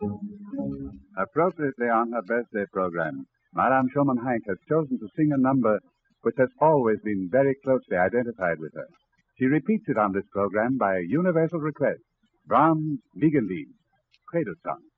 Appropriately on her birthday program, Madame Schumann-Heink has chosen to sing a number which has always been very closely identified with her. She repeats it on this program by universal request, Brahms' Wiegenlied, Cradle Song.